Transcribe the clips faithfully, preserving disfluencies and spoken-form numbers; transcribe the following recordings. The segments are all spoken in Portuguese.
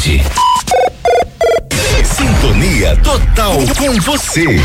cidade. Sintonia total com você.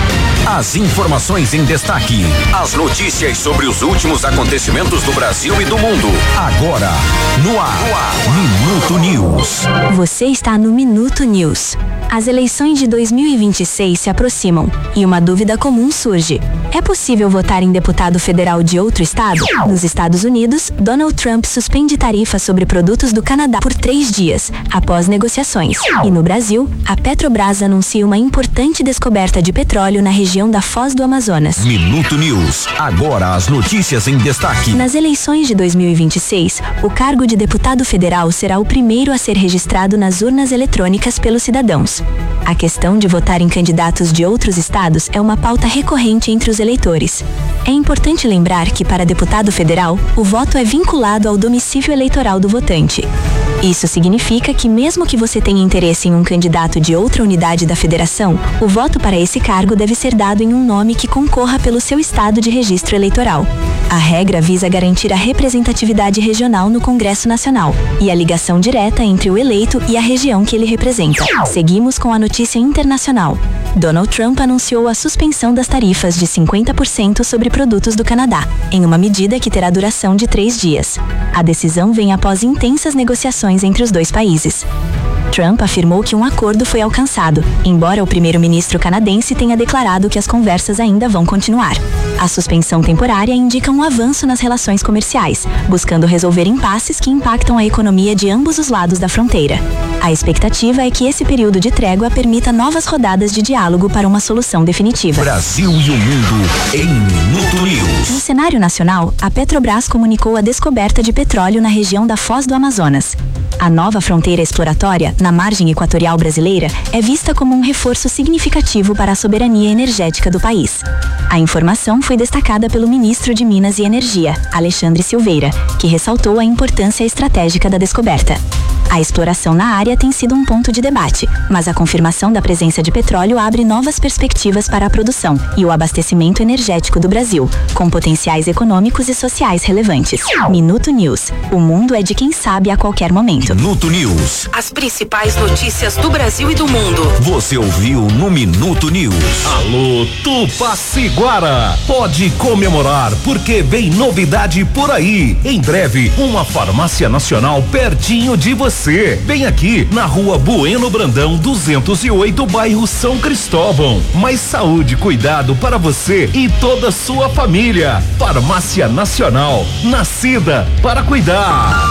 As informações em destaque, as notícias sobre os últimos acontecimentos do Brasil e do mundo. Agora, no ar, no ar. Minuto News. Você está no Minuto News. As eleições de dois mil e vinte e seis se aproximam e uma dúvida comum surge. É possível votar em deputado federal de outro estado? Nos Estados Unidos, Donald Trump suspende tarifas sobre produtos do Canadá por três dias, após negociações. E no Brasil, a Petrobras anuncia uma importante descoberta de petróleo na região da Foz do Amazonas. Minuto News. Agora as notícias em destaque. Nas eleições de dois mil e vinte e seis, o cargo de deputado federal será o primeiro a ser registrado nas urnas eletrônicas pelos cidadãos. A questão de votar em candidatos de outros estados é uma pauta recorrente entre os eleitores. É importante lembrar que, para deputado federal, o voto é vinculado ao domicílio eleitoral do votante. Isso significa que, mesmo que você tenha interesse em um candidato de outra unidade da federação, o voto para esse cargo deve ser dado em um nome que concorra pelo seu estado de registro eleitoral. A regra visa garantir a representatividade regional no Congresso Nacional e a ligação direta entre o eleito e a região que ele representa. Seguimos com a notícia internacional. Donald Trump anunciou a suspensão das tarifas de cinquenta por cento sobre produtos do Canadá, em uma medida que terá duração de três dias. A decisão vem após intensas negociações entre os dois países. Trump afirmou que um acordo foi alcançado, embora o primeiro-ministro canadense tenha declarado que as conversas ainda vão continuar. A suspensão temporária indica um avanço nas relações comerciais, buscando resolver impasses que impactam a economia de ambos os lados da fronteira. A expectativa é que esse período de trégua permita novas rodadas de diálogo para uma solução definitiva. Brasil e o mundo em Minuto News. No cenário nacional, a Petrobras comunicou a descoberta de petróleo na região da Foz do Amazonas. A nova fronteira exploratória, na margem equatorial brasileira, é vista como um reforço significativo para a soberania energética do país. A informação foi destacada pelo ministro de Minas e Energia, Alexandre Silveira, que ressaltou a importância estratégica da descoberta. A exploração na área tem sido um ponto de debate, mas a confirmação da presença de petróleo abre novas perspectivas para a produção e o abastecimento energético do Brasil, com potenciais econômicos e sociais relevantes. Minuto News. O mundo é de quem sabe a qualquer momento. Minuto News. As principais notícias do Brasil e do mundo. Você ouviu no Minuto News. Alô, Tupaciguara. Pode comemorar, porque vem novidade por aí. Em breve, uma farmácia nacional pertinho de você. Vem aqui na Rua Bueno Brandão duzentos e oito, bairro São Cristóvão. Mais saúde e cuidado para você e toda a sua família. Farmácia Nacional, nascida para cuidar.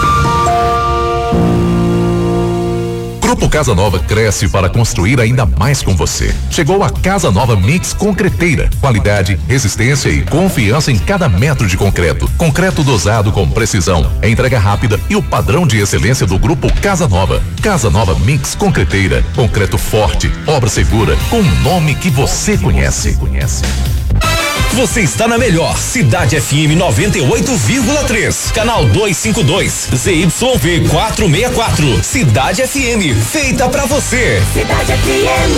Grupo Casa Nova cresce para construir ainda mais com você. Chegou a Casa Nova Mix Concreteira. Qualidade, resistência e confiança em cada metro de concreto. Concreto dosado com precisão, entrega rápida e o padrão de excelência do Grupo Casa Nova. Casa Nova Mix Concreteira. Concreto forte, obra segura, com um nome que você conhece. Você está na melhor Cidade F M noventa e oito vírgula três, canal duzentos e cinquenta e dois, Z Y V quatrocentos e sessenta e quatro. Cidade F M, feita pra você. Cidade F M.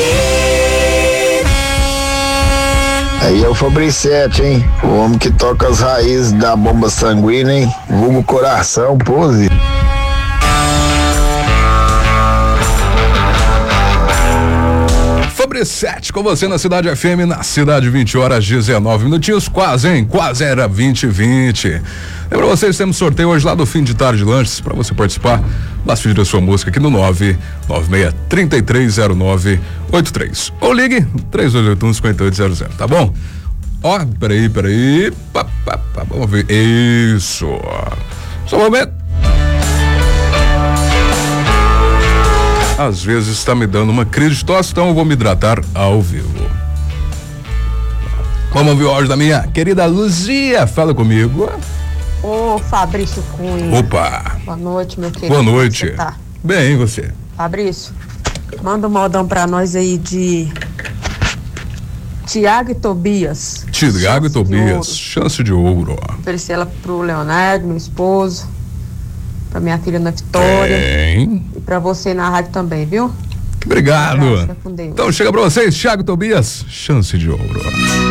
Aí é o Fabricete, hein? O homem que toca as raízes da bomba sanguínea, hein? Vulgo coração, pose. Fabricete com você na Cidade F M, na Cidade, vinte horas, dezenove minutinhos, quase, hein? Quase era vinte e vinte. Lembra vocês, temos sorteio hoje lá do Fim de Tarde Lanches, para você participar, basta pedir a sua música aqui no nove nove seis, três três zero nove oito três. Ou ligue três dois oito um, cinco oito zero zero, tá bom? Ó, peraí, peraí, pá, pá, pá, vamos ver, isso, só um momento. Às vezes está me dando uma crise de tosse, então eu vou me hidratar ao vivo. Vamos ouvir o áudio da minha querida Luzia, fala comigo. Ô, Fabrício Cunha. Opa. Boa noite, meu querido. Boa noite. Como você tá? Bem, e você? Fabrício, manda um modão pra nós aí de Tiago e Tobias. Tiago e Tobias, chance de ouro. Oferecer ela pro Leonardo, meu esposo, pra minha filha Ana Vitória. Bem. E pra você na rádio também, viu? Obrigado. Um abraço, fica com Deus. Então chega pra vocês, Tiago e Tobias, chance de ouro.